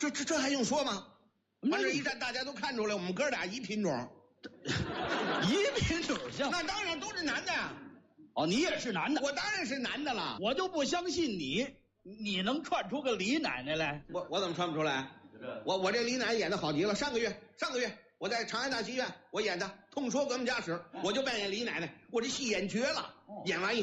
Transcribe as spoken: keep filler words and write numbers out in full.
这这这还用说吗？往这一站，大家都看出来，我们哥俩一品种， 一品种像。 那当然都是男的呀。 哦，你也是男的， 我当然是男的了。 我就不相信你，你能串出个李奶奶来？ 我我怎么串不出来？我我这李奶奶演的好极了。上个月上个月我在长安大戏院，我演的《痛说革命家史》，我就扮演李奶奶，我这戏演绝了。演完以后。